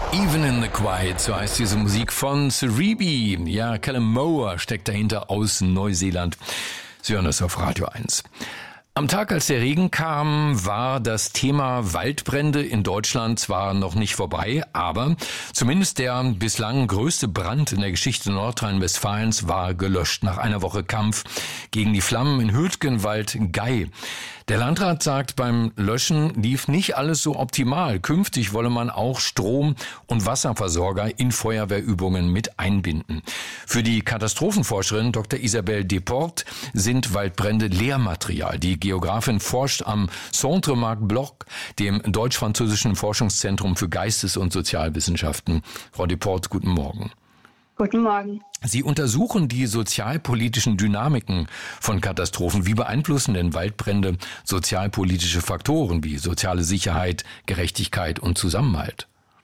Even in the Quiet, so heißt diese Musik von Cerebi. Ja, Callum Moore steckt dahinter aus Neuseeland. Sie hören das auf Radio 1. Am Tag, als der Regen kam, war das Thema Waldbrände in Deutschland zwar noch nicht vorbei, aber zumindest der bislang größte Brand in der Geschichte Nordrhein-Westfalens war gelöscht nach einer Woche Kampf gegen die Flammen in Hürtgenwald-Gei. Der Landrat sagt, beim Löschen lief nicht alles so optimal. Künftig wolle man auch Strom- und Wasserversorger in Feuerwehrübungen mit einbinden. Für die Katastrophenforscherin Dr. Isabelle Desportes sind Waldbrände Lehrmaterial. Die Geografin forscht am Centre Marc Bloch, dem deutsch-französischen Forschungszentrum für Geistes- und Sozialwissenschaften. Frau Desportes, guten Morgen. Guten Morgen. Sie untersuchen die sozialpolitischen Dynamiken von Katastrophen. Wie beeinflussen denn Waldbrände sozialpolitische Faktoren wie soziale Sicherheit, Gerechtigkeit und Zusammenhalt?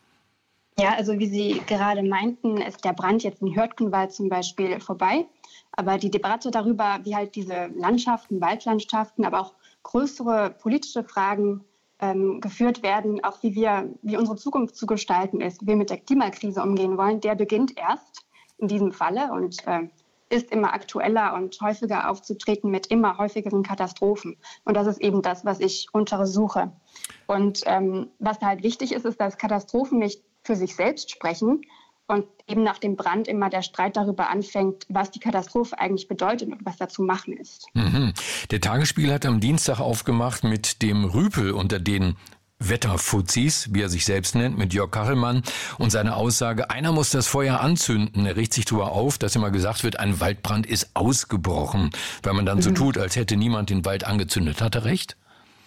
Ja, also wie Sie gerade meinten, ist der Brand jetzt in Hürtgenwald zum Beispiel vorbei. Aber die Debatte darüber, wie halt diese Landschaften, Waldlandschaften, aber auch größere politische Fragen geführt werden, auch wie unsere Zukunft zu gestalten ist, wie wir mit der Klimakrise umgehen wollen, der beginnt erst in diesem Falle und ist immer aktueller und häufiger aufzutreten mit immer häufigeren Katastrophen. Und das ist eben das, was ich untersuche. Und was halt wichtig ist, ist, dass Katastrophen nicht für sich selbst sprechen und eben nach dem Brand immer der Streit darüber anfängt, was die Katastrophe eigentlich bedeutet und was da zu machen ist. Der Tagesspiegel hat am Dienstag aufgemacht mit dem Rüpel unter den Wetterfuzis, wie er sich selbst nennt, mit Jörg Kachelmann und seine Aussage, einer muss das Feuer anzünden. Er regt sich darüber auf, dass immer gesagt wird, ein Waldbrand ist ausgebrochen, weil man dann so tut, als hätte niemand den Wald angezündet. Hat er recht?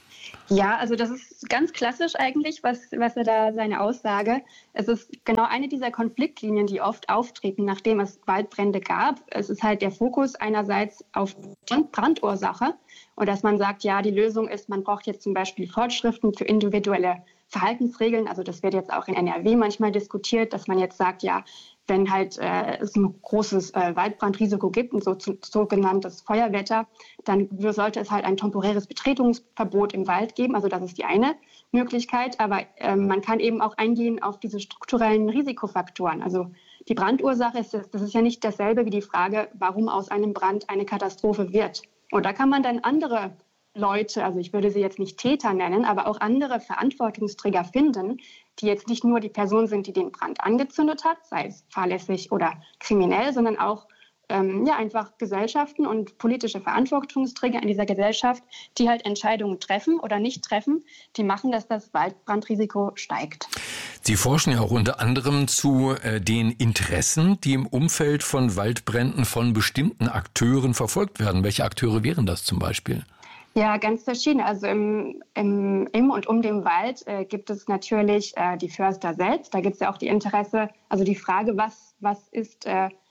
Ja, also das ist ganz klassisch eigentlich, was er da seine Aussage. Es ist genau eine dieser Konfliktlinien, die oft auftreten, nachdem es Waldbrände gab. Es ist halt der Fokus einerseits auf Brandursache und dass man sagt, ja, die Lösung ist, man braucht jetzt zum Beispiel Vorschriften für individuelle Verhaltensregeln. Also das wird jetzt auch in NRW manchmal diskutiert, dass man jetzt sagt, ja, wenn halt es ein großes Waldbrandrisiko gibt, ein sogenanntes Feuerwetter, dann sollte es halt ein temporäres Betretungsverbot im Wald geben. Also das ist die eine Möglichkeit. Aber man kann eben auch eingehen auf diese strukturellen Risikofaktoren. Also die Brandursache das ist ja nicht dasselbe wie die Frage, warum aus einem Brand eine Katastrophe wird. Und da kann man dann andere Leute, also ich würde sie jetzt nicht Täter nennen, aber auch andere Verantwortungsträger finden, die jetzt nicht nur die Person sind, die den Brand angezündet hat, sei es fahrlässig oder kriminell, sondern auch einfach Gesellschaften und politische Verantwortungsträger in dieser Gesellschaft, die halt Entscheidungen treffen oder nicht treffen, die machen, dass das Waldbrandrisiko steigt. Sie forschen ja auch unter anderem zu den Interessen, die im Umfeld von Waldbränden von bestimmten Akteuren verfolgt werden. Welche Akteure wären das zum Beispiel? Ja, ganz verschieden. Also im und um den Wald gibt es natürlich die Förster selbst. Da gibt es ja auch die Interesse, also die Frage, was ist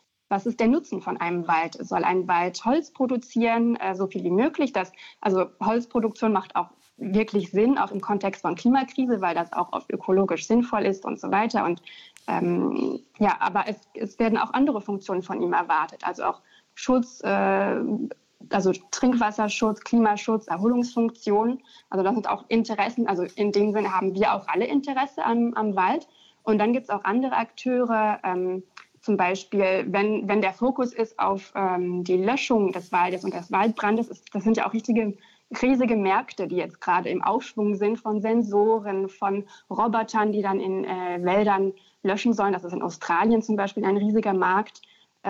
der Nutzen von einem Wald? Soll ein Wald Holz produzieren, so viel wie möglich? Also Holzproduktion macht auch wirklich Sinn, auch im Kontext von Klimakrise, weil das auch oft ökologisch sinnvoll ist und so weiter. Und aber es werden auch andere Funktionen von ihm erwartet, also auch Schutz, also Trinkwasserschutz, Klimaschutz, Erholungsfunktion. Also das sind auch Interessen. Also in dem Sinne haben wir auch alle Interesse am Wald. Und dann gibt es auch andere Akteure, zum Beispiel, wenn der Fokus ist auf die Löschung des Waldes und des Waldbrandes, das sind ja auch riesige Märkte, die jetzt gerade im Aufschwung sind, von Sensoren, von Robotern, die dann in Wäldern löschen sollen. Das ist in Australien zum Beispiel ein riesiger Markt.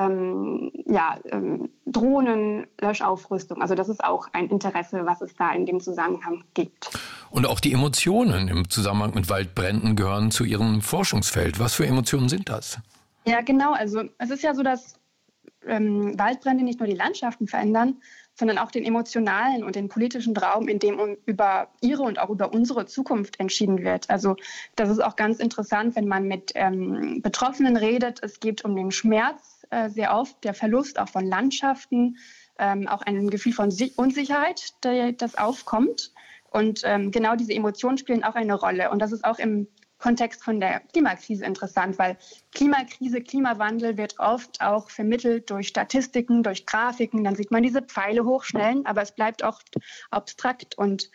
Drohnen, Löschaufrüstung. Also das ist auch ein Interesse, was es da in dem Zusammenhang gibt. Und auch die Emotionen im Zusammenhang mit Waldbränden gehören zu Ihrem Forschungsfeld. Was für Emotionen sind das? Ja, genau. Also es ist ja so, dass Waldbrände nicht nur die Landschaften verändern, sondern auch den emotionalen und den politischen Raum, in dem über ihre und auch über unsere Zukunft entschieden wird. Also das ist auch ganz interessant, wenn man mit Betroffenen redet. Es geht um den Schmerz sehr oft, der Verlust auch von Landschaften, auch ein Gefühl von Unsicherheit, das aufkommt. Und genau diese Emotionen spielen auch eine Rolle. Und das ist auch im Kontext von der Klimakrise interessant, weil Klimakrise, Klimawandel wird oft auch vermittelt durch Statistiken, durch Grafiken. Dann sieht man diese Pfeile hochschnellen, aber es bleibt oft abstrakt. Und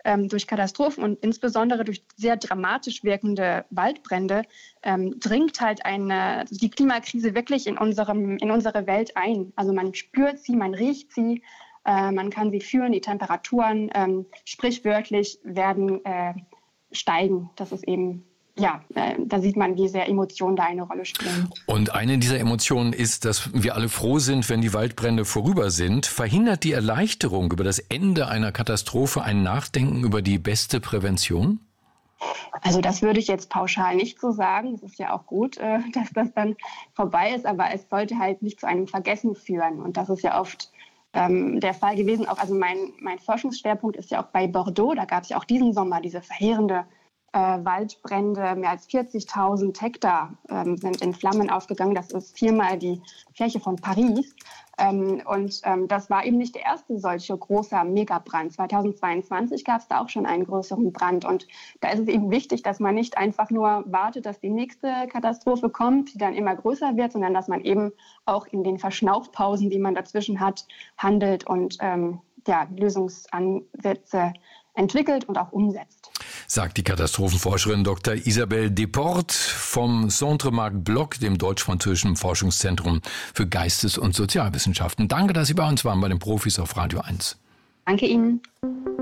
durch Katastrophen und insbesondere durch sehr dramatisch wirkende Waldbrände dringt halt die Klimakrise wirklich in unsere Welt ein. Also man spürt sie, man riecht sie, man kann sie fühlen, die Temperaturen sprichwörtlich werden steigen. Das ist eben, da sieht man, wie sehr Emotionen da eine Rolle spielen. Und eine dieser Emotionen ist, dass wir alle froh sind, wenn die Waldbrände vorüber sind. Verhindert die Erleichterung über das Ende einer Katastrophe ein Nachdenken über die beste Prävention? Also das würde ich jetzt pauschal nicht so sagen. Es ist ja auch gut, dass das dann vorbei ist, aber es sollte halt nicht zu einem Vergessen führen. Und das ist ja oft der Fall gewesen. Auch, also mein Forschungsschwerpunkt ist ja auch bei Bordeaux. Da gab es ja auch diesen Sommer diese verheerende Waldbrände. Mehr als 40.000 Hektar sind in Flammen aufgegangen. Das ist 4-mal die Fläche von Paris. Das war eben nicht der erste solche großer Megabrand. 2022 gab es da auch schon einen größeren Brand. Und da ist es eben wichtig, dass man nicht einfach nur wartet, dass die nächste Katastrophe kommt, die dann immer größer wird, sondern dass man eben auch in den Verschnaufpausen, die man dazwischen hat, handelt und Lösungsansätze entwickelt und auch umsetzt. Sagt die Katastrophenforscherin Dr. Isabelle Desportes vom Centre Marc Bloch, dem deutsch-französischen Forschungszentrum für Geistes- und Sozialwissenschaften. Danke, dass Sie bei uns waren, bei den Profis auf Radio 1. Danke Ihnen.